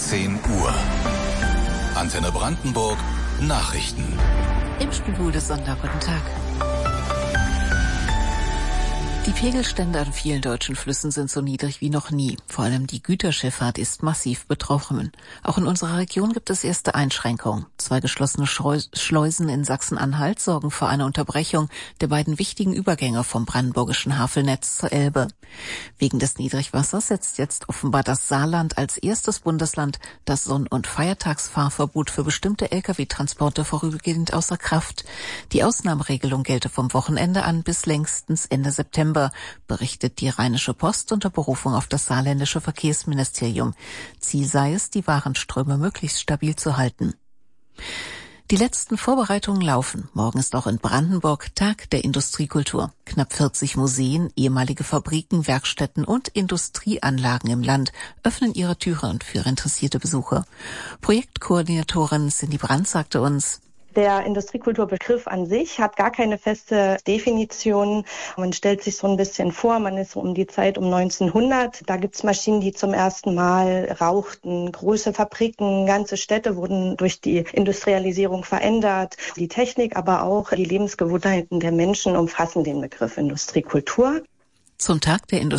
10 Uhr. Antenne Brandenburg, Nachrichten. Im Studio des Sonder, guten Tag. Die Pegelstände an vielen deutschen Flüssen sind so niedrig wie noch nie. Vor allem die Güterschifffahrt ist massiv betroffen. Auch in unserer Region gibt es erste Einschränkungen. 2 geschlossene Schleusen in Sachsen-Anhalt sorgen für eine Unterbrechung der beiden wichtigen Übergänge vom brandenburgischen Havelnetz zur Elbe. Wegen des Niedrigwassers setzt jetzt offenbar das Saarland als erstes Bundesland das Sonn- und Feiertagsfahrverbot für bestimmte Lkw-Transporte vorübergehend außer Kraft. Die Ausnahmeregelung gelte vom Wochenende an bis längstens Ende September, berichtet die Rheinische Post unter Berufung auf das saarländische Verkehrsministerium. Ziel sei es, die Warenströme möglichst stabil zu halten. Die letzten Vorbereitungen laufen. Morgen ist auch in Brandenburg Tag der Industriekultur. Knapp 40 Museen, ehemalige Fabriken, Werkstätten und Industrieanlagen im Land öffnen ihre Türen für interessierte Besucher. Projektkoordinatorin Cindy Brandt sagte uns: Der Industriekulturbegriff an sich hat gar keine feste Definition. Man stellt sich so ein bisschen vor, man ist so um die Zeit um 1900. Da gibt's Maschinen, die zum ersten Mal rauchten. Große Fabriken, ganze Städte wurden durch die Industrialisierung verändert. Die Technik, aber auch die Lebensgewohnheiten der Menschen umfassen den Begriff Industriekultur. Zum Tag der